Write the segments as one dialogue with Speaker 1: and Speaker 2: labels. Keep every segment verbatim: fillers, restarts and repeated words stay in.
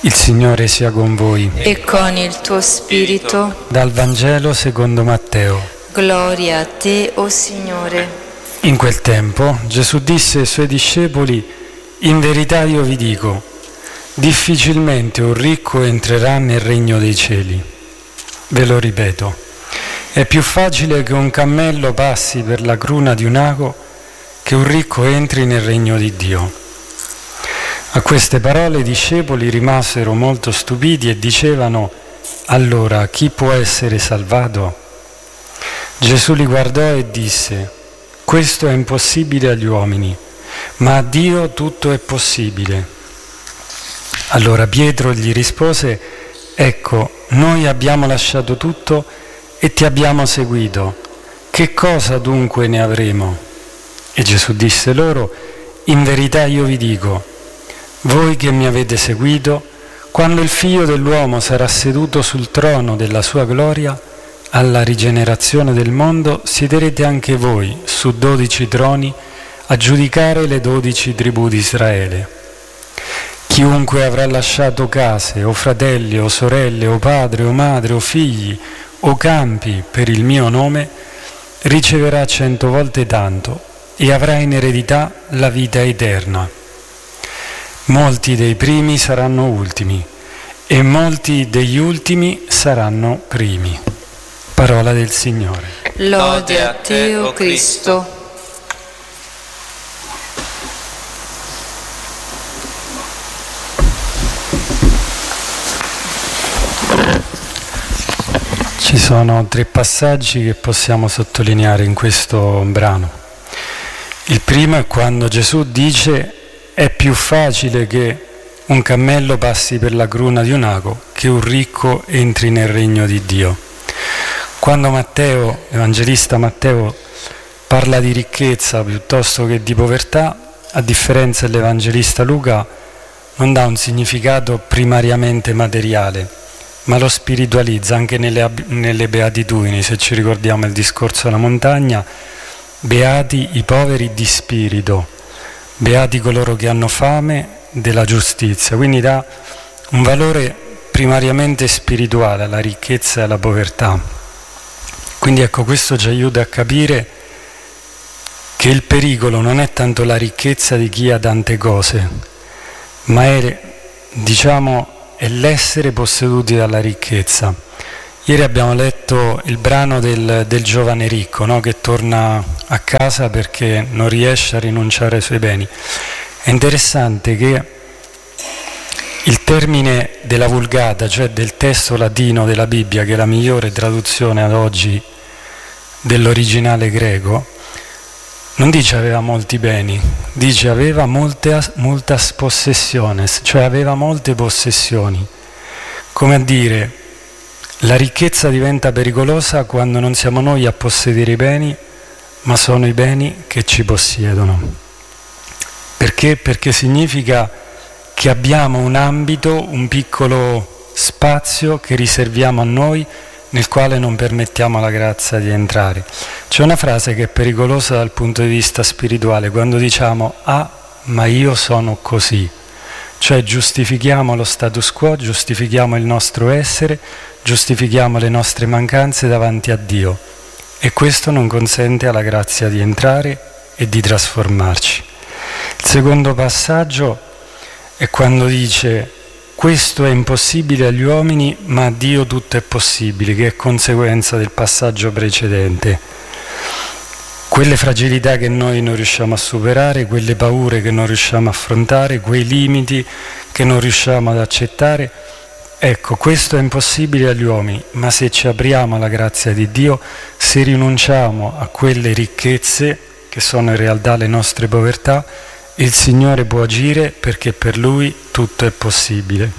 Speaker 1: Il Signore sia con voi.
Speaker 2: E con il tuo spirito.
Speaker 1: Dal Vangelo secondo Matteo.
Speaker 2: Gloria a te, o Signore.
Speaker 1: In quel tempo Gesù disse ai suoi discepoli: in verità io vi dico, difficilmente un ricco entrerà nel regno dei cieli. Ve lo ripeto, è più facile che un cammello passi per la cruna di un ago che un ricco entri nel regno di Dio. A queste parole i discepoli rimasero molto stupiti e dicevano: allora chi può essere salvato? Gesù li guardò e disse: questo è impossibile agli uomini, ma a Dio tutto è possibile. Allora Pietro gli rispose: ecco, noi abbiamo lasciato tutto e ti abbiamo seguito. Che cosa dunque ne avremo? E Gesù disse loro: in verità io vi dico, voi che mi avete seguito, quando il Figlio dell'uomo sarà seduto sul trono della sua gloria, alla rigenerazione del mondo siederete anche voi su dodici troni a giudicare le dodici tribù di Israele. Chiunque avrà lasciato case, o fratelli, o sorelle, o padre, o madre, o figli, o campi per il mio nome, riceverà cento volte tanto e avrà in eredità la vita eterna. Molti dei primi saranno ultimi e molti degli ultimi saranno primi. Parola del Signore.
Speaker 2: Lode a te, o Cristo.
Speaker 1: Ci sono tre passaggi che possiamo sottolineare in questo brano. Il primo è quando Gesù dice: è più facile che un cammello passi per la cruna di un ago che un ricco entri nel regno di Dio. Quando Matteo, l'Evangelista Matteo, parla di ricchezza piuttosto che di povertà, a differenza dell'Evangelista Luca, non dà un significato primariamente materiale, ma lo spiritualizza anche nelle, nelle beatitudini. Se ci ricordiamo il discorso alla montagna: beati i poveri di spirito, beati coloro che hanno fame della giustizia. Quindi dà un valore primariamente spirituale alla ricchezza e alla povertà. Quindi ecco, questo ci aiuta a capire che il pericolo non è tanto la ricchezza di chi ha tante cose, ma è, diciamo, è l'essere posseduti dalla ricchezza. Ieri abbiamo letto il brano del, del giovane ricco, no? Che torna a casa perché non riesce a rinunciare ai suoi beni. È interessante che il termine della Vulgata, cioè del testo latino della Bibbia, che è la migliore traduzione ad oggi dell'originale greco, non dice aveva molti beni, dice aveva molte, multas possessiones, cioè aveva molte possessioni. Come a dire, la ricchezza diventa pericolosa quando non siamo noi a possedere i beni, ma sono i beni che ci possiedono. Perché? Perché significa che abbiamo un ambito, un piccolo spazio che riserviamo a noi, nel quale non permettiamo alla grazia di entrare. C'è una frase che è pericolosa dal punto di vista spirituale, quando diciamo: ah, ma io sono così. Cioè giustifichiamo lo status quo, giustifichiamo il nostro essere, giustifichiamo le nostre mancanze davanti a Dio, e questo non consente alla grazia di entrare e di trasformarci. Il secondo passaggio è quando dice: questo è impossibile agli uomini, ma a Dio tutto è possibile, che è conseguenza del passaggio precedente. Quelle fragilità che noi non riusciamo a superare, quelle paure che non riusciamo a affrontare, quei limiti che non riusciamo ad accettare, ecco, questo è impossibile agli uomini, ma se ci apriamo alla grazia di Dio, se rinunciamo a quelle ricchezze che sono in realtà le nostre povertà, il Signore può agire, perché per Lui tutto è possibile.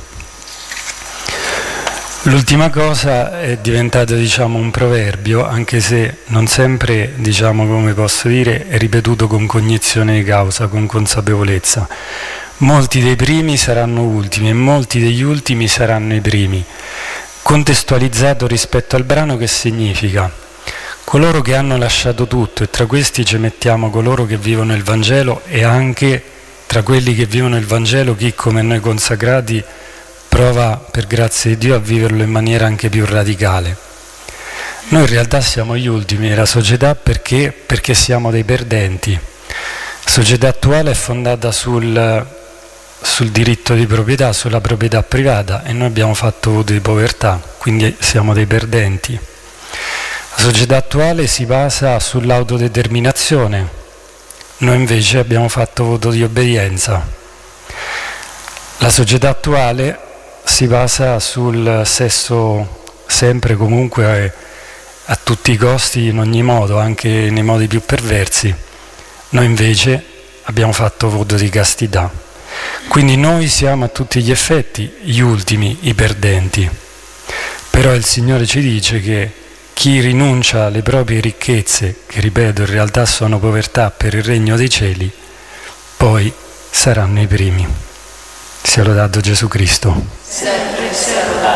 Speaker 1: L'ultima cosa è diventato, diciamo, un proverbio, anche se non sempre, diciamo, come posso dire, è ripetuto con cognizione di causa, con consapevolezza. Molti dei primi saranno ultimi e molti degli ultimi saranno i primi. Contestualizzato rispetto al brano, che significa? Coloro che hanno lasciato tutto, e tra questi ci mettiamo coloro che vivono il Vangelo, e anche tra quelli che vivono il Vangelo chi come noi consacrati prova per grazia di Dio a viverlo in maniera anche più radicale. Noi in realtà siamo gli ultimi della società perché, perché siamo dei perdenti. La società attuale è fondata sul, sul diritto di proprietà, sulla proprietà privata, e noi abbiamo fatto voto di povertà, quindi siamo dei perdenti. La società attuale si basa sull'autodeterminazione, noi invece abbiamo fatto voto di obbedienza. La società attuale si basa sul sesso sempre, comunque, a tutti i costi, in ogni modo, anche nei modi più perversi. Noi invece abbiamo fatto voto di castità. Quindi noi siamo a tutti gli effetti gli ultimi, i perdenti. Però il Signore ci dice che chi rinuncia alle proprie ricchezze, che ripeto in realtà sono povertà, per il regno dei cieli, poi saranno i primi. Sia lodato Gesù Cristo.
Speaker 2: Sempre sia lodato.